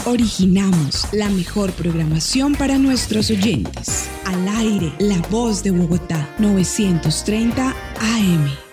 Originamos la mejor programación para nuestros oyentes. Al aire, La Voz de Bogotá, 930 AM.